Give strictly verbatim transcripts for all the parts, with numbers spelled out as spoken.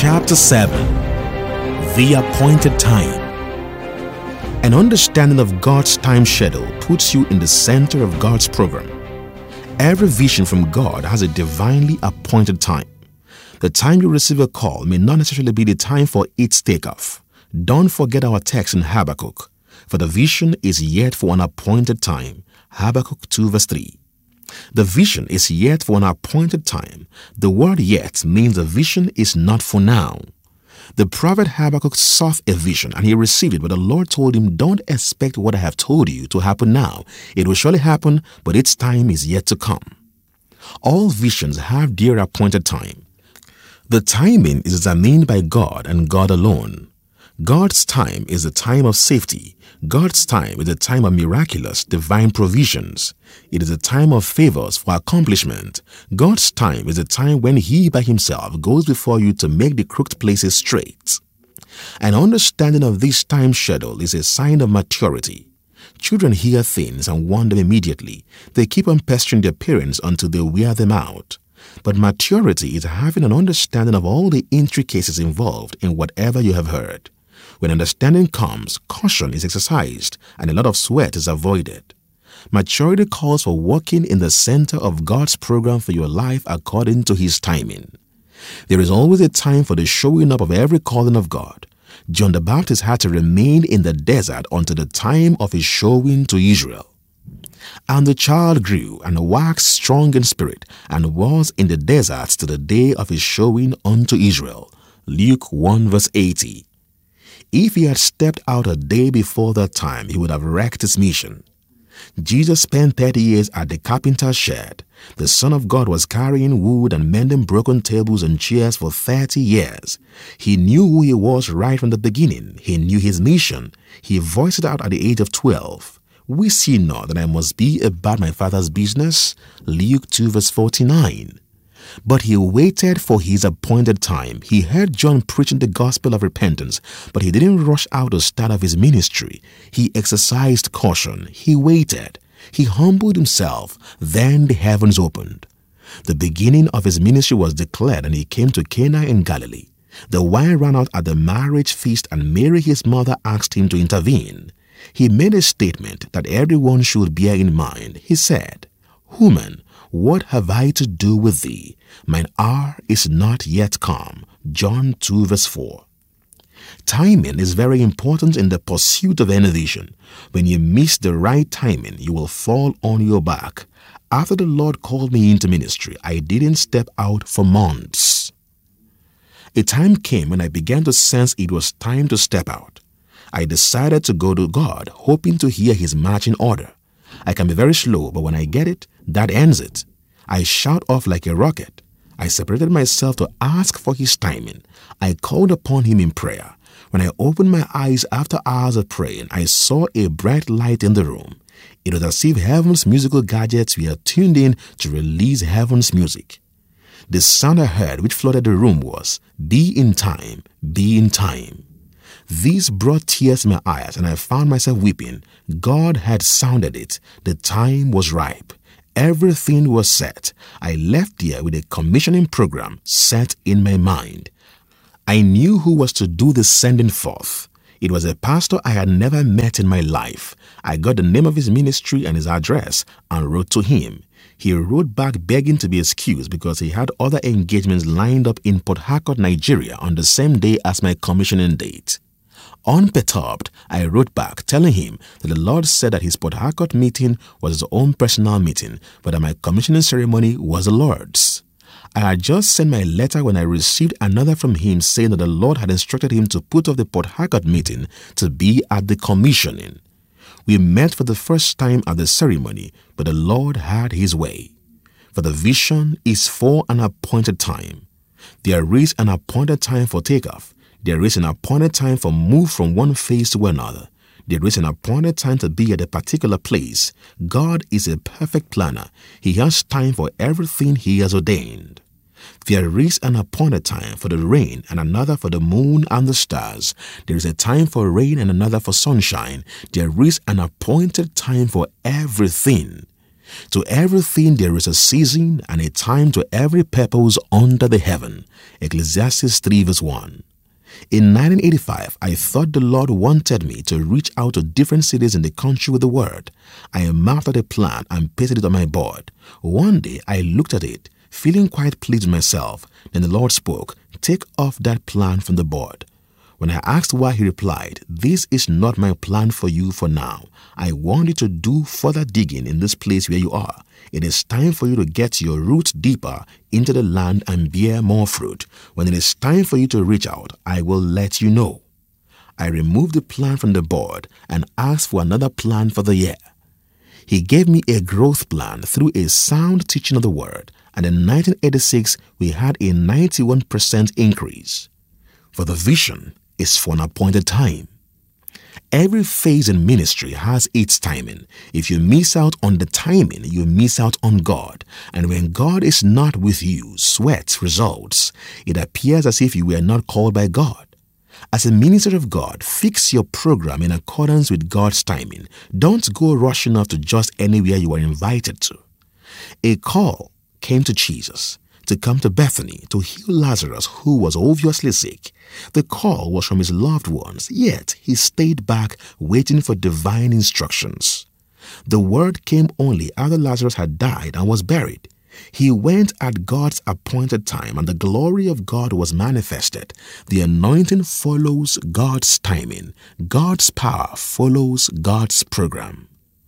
Chapter seven. The Appointed Time. An understanding of God's time schedule puts you in the center of God's program. Every vision from God has a divinely appointed time. The time you receive a call may not necessarily be the time for its takeoff. Don't forget our text in Habakkuk. For the vision is yet for an appointed time. Habakkuk two verse three. The vision is yet for an appointed time. The word yet means the vision is not for now. The prophet Habakkuk sought a vision and he received it, but the Lord told him, don't expect what I have told you to happen now. It will surely happen, but its time is yet to come. All visions have their appointed time. The timing is determined by God and God alone. God's time is the time of safety. God's time is the time of miraculous divine provisions. It is a time of favors for accomplishment. God's time is a time when He by Himself goes before you to make the crooked places straight. An understanding of this time schedule is a sign of maturity. Children hear things and want them immediately. They keep on pestering their parents until they wear them out. But maturity is having an understanding of all the intricacies involved in whatever you have heard. When understanding comes, caution is exercised and a lot of sweat is avoided. Maturity calls for walking in the center of God's program for your life according to His timing. There is always a time for the showing up of every calling of God. John the Baptist had to remain in the desert until the time of his showing to Israel. And the child grew and waxed strong in spirit and was in the desert to the day of his showing unto Israel. Luke one verse eighty. If he had stepped out a day before that time, he would have wrecked his mission. Jesus spent thirty years at the carpenter's shed. The Son of God was carrying wood and mending broken tables and chairs for thirty years. He knew who he was right from the beginning. He knew his mission. He voiced it out at the age of twelve. We see not that I must be about my Father's business. Luke two verse forty-nine. But he waited for his appointed time. He heard John preaching the gospel of repentance, but he didn't rush out to start off his ministry. He exercised caution. He waited. He humbled himself. Then the heavens opened. The beginning of his ministry was declared, and he came to Cana in Galilee. The wine ran out at the marriage feast, and Mary his mother asked him to intervene. He made a statement that everyone should bear in mind. He said, "Woman, what have I to do with thee? Mine hour is not yet come." John two verse four. Timing is very important in the pursuit of any vision. When you miss the right timing, you will fall on your back. After the Lord called me into ministry, I didn't step out for months. A time came when I began to sense it was time to step out. I decided to go to God, hoping to hear His marching order. I can be very slow, but when I get it, that ends it. I shout off like a rocket. I separated myself to ask for His timing. I called upon Him in prayer. When I opened my eyes after hours of praying, I saw a bright light in the room. It was as if heaven's musical gadgets were tuned in to release heaven's music. The sound I heard which flooded the room was, "Be in time, be in time." This brought tears to my eyes and I found myself weeping. God had sounded it. The time was ripe. Everything was set. I left there with a commissioning program set in my mind. I knew who was to do the sending forth. It was a pastor I had never met in my life. I got the name of his ministry and his address and wrote to him. He wrote back begging to be excused because he had other engagements lined up in Port Harcourt, Nigeria on the same day as my commissioning date. Unperturbed, I wrote back telling him that the Lord said that his Port Harcourt meeting was his own personal meeting, but that my commissioning ceremony was the Lord's. I had just sent my letter when I received another from him saying that the Lord had instructed him to put off the Port Harcourt meeting to be at the commissioning. We met for the first time at the ceremony, but the Lord had His way. For the vision is for an appointed time. There is an appointed time for takeoff. There is an appointed time for move from one phase to another. There is an appointed time to be at a particular place. God is a perfect planner. He has time for everything He has ordained. There is an appointed time for the rain and another for the moon and the stars. There is a time for rain and another for sunshine. There is an appointed time for everything. To everything there is a season and a time to every purpose under the heaven. Ecclesiastes three verse one. In nineteen eighty-five, I thought the Lord wanted me to reach out to different cities in the country with the word. I mapped out a plan and pasted it on my board. One day, I looked at it, feeling quite pleased with myself. Then the Lord spoke, "Take off that plan from the board." When I asked why, he replied, "This is not my plan for you for now. I want you to do further digging in this place where you are. It is time for you to get your roots deeper into the land and bear more fruit. When it is time for you to reach out, I will let you know." I removed the plan from the board and asked for another plan for the year. He gave me a growth plan through a sound teaching of the word, and in nineteen eighty-six, we had a ninety-one percent increase. For the vision is for an appointed time. Every phase in ministry has its timing. If you miss out on the timing, you miss out on God. And when God is not with you, sweat results. It appears as if you were not called by God. As a minister of God, fix your program in accordance with God's timing. Don't go rushing off to just anywhere you are invited to. A call came to Jesus to come to Bethany to heal Lazarus, who was obviously sick. The call was from his loved ones, yet he stayed back waiting for divine instructions. The word came only after Lazarus had died and was buried. He went at God's appointed time, and the glory of God was manifested. The anointing follows God's timing. God's power follows God's program.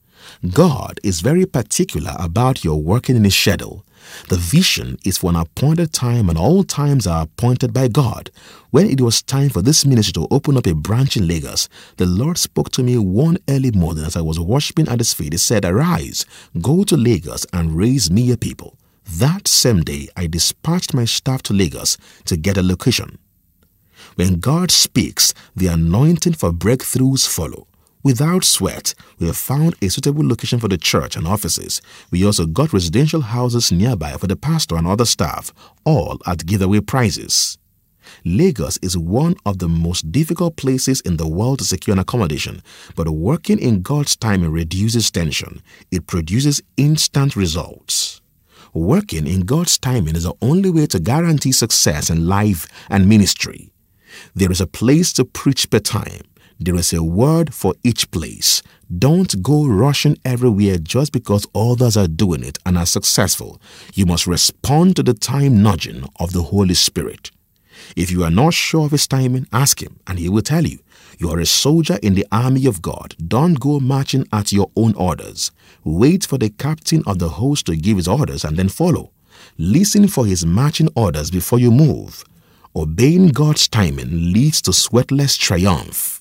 God is very particular about your working in His schedule. The vision is for an appointed time, and all times are appointed by God. When it was time for this ministry to open up a branch in Lagos, the Lord spoke to me one early morning as I was worshiping at His feet. He said, "Arise, go to Lagos and raise me a people." That same day, I dispatched my staff to Lagos to get a location. When God speaks, the anointing for breakthroughs follow. Without sweat, we have found a suitable location for the church and offices. We also got residential houses nearby for the pastor and other staff, all at giveaway prices. Lagos is one of the most difficult places in the world to secure an accommodation, but working in God's timing reduces tension. It produces instant results. Working in God's timing is the only way to guarantee success in life and ministry. There is a place to preach per time. There is a word for each place. Don't go rushing everywhere just because others are doing it and are successful. You must respond to the time nudging of the Holy Spirit. If you are not sure of His timing, ask Him and He will tell you. You are a soldier in the army of God. Don't go marching at your own orders. Wait for the captain of the host to give his orders and then follow. Listen for his marching orders before you move. Obeying God's timing leads to sweatless triumph.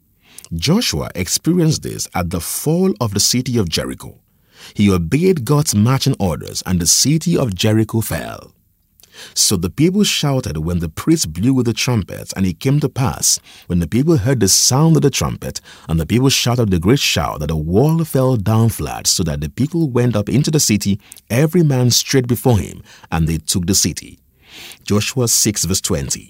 Joshua experienced this at the fall of the city of Jericho. He obeyed God's marching orders, and the city of Jericho fell. So the people shouted when the priest blew with the trumpets, and it came to pass, when the people heard the sound of the trumpet, and the people shouted the great shout, that the wall fell down flat, so that the people went up into the city, every man straight before him, and they took the city. Joshua six verse twenty.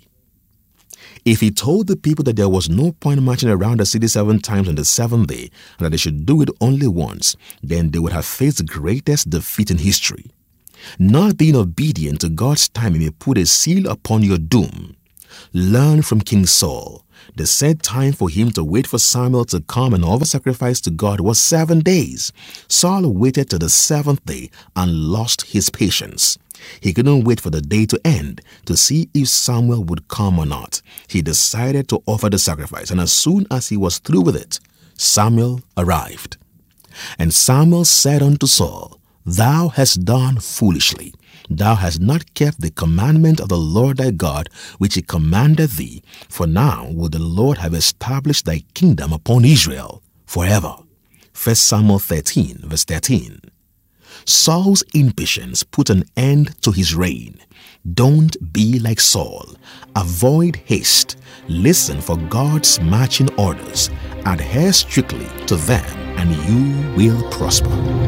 If he told the people that there was no point marching around the city seven times on the seventh day, and that they should do it only once, then they would have faced the greatest defeat in history. Not being obedient to God's timing may put a seal upon your doom. Learn from King Saul. The said time for him to wait for Samuel to come and offer sacrifice to God was seven days. Saul waited till the seventh day and lost his patience. He couldn't wait for the day to end to see if Samuel would come or not. He decided to offer the sacrifice, and as soon as he was through with it, Samuel arrived. And Samuel said unto Saul, Thou hast done foolishly. Thou hast not kept the commandment of the Lord thy God, which he commanded thee. For now will the Lord have established thy kingdom upon Israel forever. First Samuel thirteen, verse thirteen. Saul's impatience put an end to his reign. Don't be like Saul. Avoid haste. Listen for God's marching orders. Adhere strictly to them, and you will prosper.